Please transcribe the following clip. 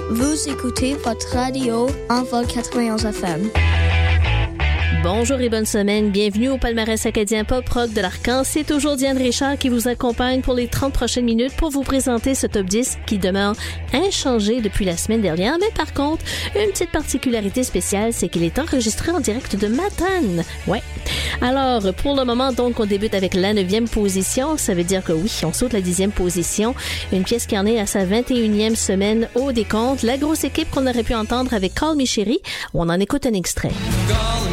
Vous écoutez votre radio Envol 91 FM. Bonjour et bonne semaine. Bienvenue au palmarès acadien pop-rock de l'Arcan. C'est toujours Diane Richard qui vous accompagne pour les 30 prochaines minutes pour vous présenter ce top 10 qui demeure inchangé depuis la semaine dernière. Mais par contre, une petite particularité spéciale, c'est qu'il est enregistré en direct de Matane. Ouais. Alors, pour le moment, donc, on débute avec la 9e position. Ça veut dire que oui, on saute la 10e position. Une pièce qui en est à sa 21e semaine au décompte. La grosse équipe qu'on aurait pu entendre avec Call Me Chérie. On en écoute un extrait.